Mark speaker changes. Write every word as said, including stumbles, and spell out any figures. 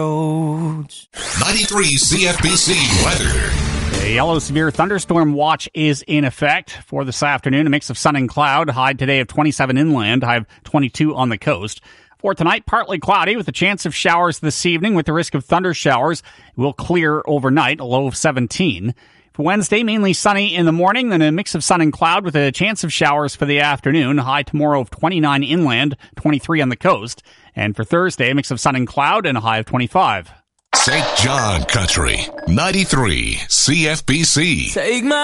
Speaker 1: ninety-three C F B C weather.
Speaker 2: A yellow severe thunderstorm watch is in effect for this afternoon. A mix of sun and cloud. High today of twenty-seven inland, high of twenty-two on the coast. For tonight, partly cloudy with a chance of showers this evening with the risk of thunder showers. It will clear overnight, a low of seventeen. For Wednesday, mainly sunny in the morning, then a mix of sun and cloud with a chance of showers for the afternoon. High tomorrow of twenty-nine inland, twenty-three on the coast. And for Thursday, a mix of sun and cloud and a high of twenty-five.
Speaker 1: Saint John Country, ninety-three C F B C.
Speaker 3: Take my